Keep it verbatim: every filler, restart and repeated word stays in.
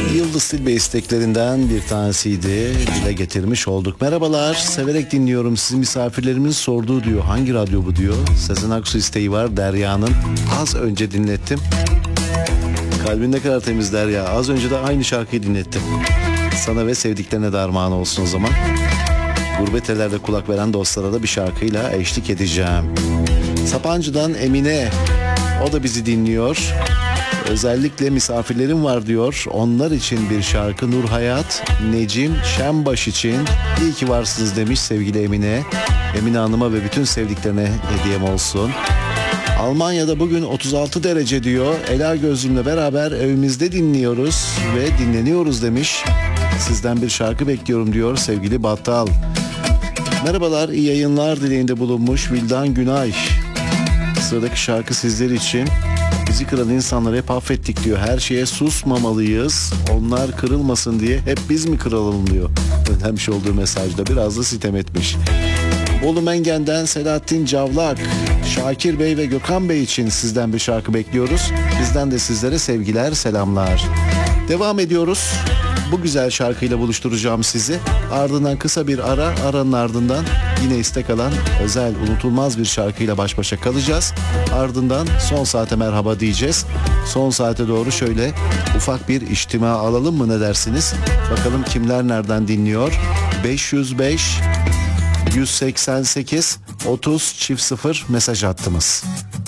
Yıldız Tilbe isteklerinden bir tanesiydi. Dile getirmiş olduk. Merhabalar, severek dinliyorum. Sizin misafirlerimin sorduğu diyor. Hangi radyo bu diyor. Sezen Aksu isteği var Derya'nın. Az önce dinlettim. Kalbin ne kadar temiz Derya. Az önce de aynı şarkıyı dinlettim. Sana ve sevdiklerine de armağan olsun o zaman. Gurbet ellerde kulak veren dostlara da bir şarkıyla eşlik edeceğim. Sapancı'dan Emine. O da bizi dinliyor. Özellikle misafirlerim var diyor. Onlar için bir şarkı Nur Hayat, Necim Şenbaş için. İyi ki varsınız demiş sevgili Emine. Emine Hanım'a ve bütün sevdiklerine hediyem olsun. Almanya'da bugün otuz altı derece diyor. Ela Gözlüm'le beraber evimizde dinliyoruz ve dinleniyoruz demiş. Sizden bir şarkı bekliyorum diyor sevgili Battal. Merhabalar, iyi yayınlar dileğinde bulunmuş Vildan Günay. Sıradaki şarkı sizler için. Bizi kıran insanları hep affettik diyor. Her şeye susmamalıyız. Onlar kırılmasın diye hep biz mi kırılalım diyor. Önemli olduğu mesajda biraz da sitem etmiş. Bolu Mengen'den Selahattin Cavlak, Şakir Bey ve Gökhan Bey için sizden bir şarkı bekliyoruz. Bizden de sizlere sevgiler, selamlar. Devam ediyoruz. Bu güzel şarkıyla buluşturacağım sizi. Ardından kısa bir ara, aranın ardından yine istek alan özel, unutulmaz bir şarkıyla baş başa kalacağız. Ardından son saate merhaba diyeceğiz. Son saate doğru şöyle ufak bir içtima alalım mı, ne dersiniz? Bakalım kimler nereden dinliyor? beş yüz beş yüz seksen sekiz otuz çift sıfır mesaj hattımız.